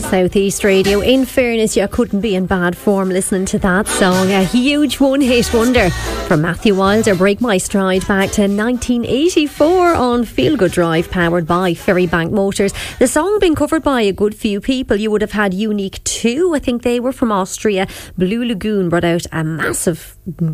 South East Radio. In fairness, you couldn't be in bad form listening to that song. A huge one-hit wonder from Matthew Wilder. Break My Stride back to 1984 on Feel Good Drive, powered by Ferrybank Motors. The song being covered by a good few people. You would have had Unique 2, I think they were from Austria. Blue Lagoon brought out a massive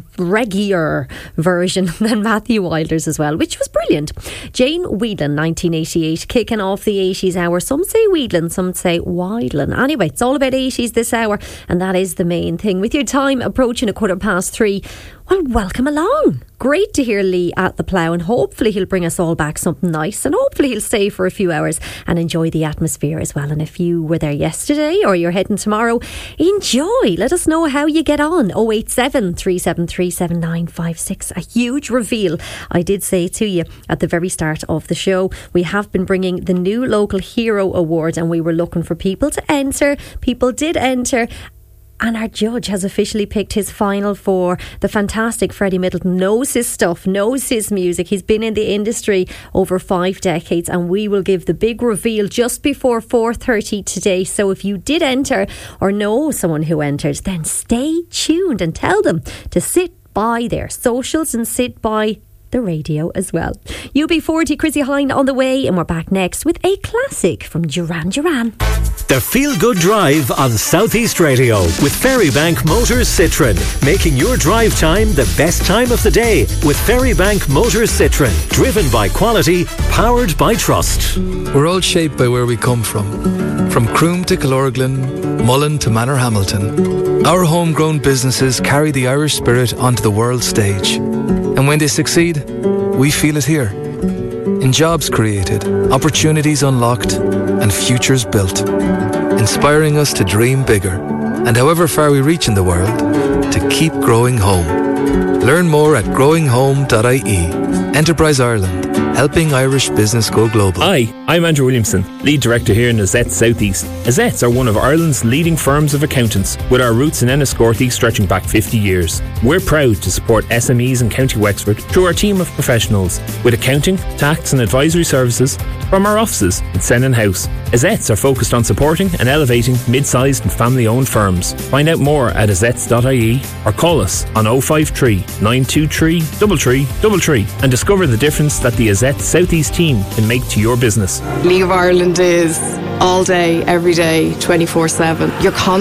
reggae version than Matthew Wilder's as well, which was brilliant. Jane Wiedlin, 1988, kicking off the 80s hour. Some say Wiedlin, some say Wiedlin. Anyway, it's all about 80s this hour, and that is the main thing. With your time approaching 3:15, well, welcome along. Great to hear Lee at the plough, and hopefully he'll bring us all back something nice, and hopefully he'll stay for a few hours and enjoy the atmosphere as well. And if you were there yesterday or you're heading tomorrow, enjoy. Let us know how you get on. 087 373 7956. A huge reveal, I did say to you at the very start of the show. We have been bringing the new Local Hero Award, and we were looking for people to enter. People did enter, and our judge has officially picked his final four. The fantastic Freddie Middleton knows his stuff, knows his music. He's been in the industry over 5 decades, and we will give the big reveal just before 4:30 today. So if you did enter or know someone who entered, then stay tuned and tell them to sit by their socials and sit by the radio as well. UB40, Chrissy Hine on the way, and we're back next with a classic from Duran Duran. The Feel Good Drive on South East Radio with Ferrybank Motors Citroen, making your drive time the best time of the day with Ferrybank Motors Citroen, driven by quality, powered by trust. We're all shaped by where we come from Croom to Killorglin, Mullen to Manorhamilton. Our homegrown businesses carry the Irish spirit onto the world stage, and when they succeed, we feel it here. In jobs created, opportunities unlocked, and futures built, inspiring us to dream bigger, and however far we reach in the world, to keep growing home. Learn more at growinghome.ie. Enterprise Ireland, helping Irish business go global. Hi, I'm Andrew Williamson, Lead Director here in Azets South East. Azets are one of Ireland's leading firms of accountants, with our roots in Enniscorthy stretching back 50 years. We're proud to support SMEs in County Wexford through our team of professionals, with accounting, tax and advisory services from our offices in Sennin House. Azets are focused on supporting and elevating mid-sized and family-owned firms. Find out more at azets.ie or call us on 053 923 3333 and discover the difference that the Azets South East team can make to your business. League of Ireland is all day, every day, 24/7. You're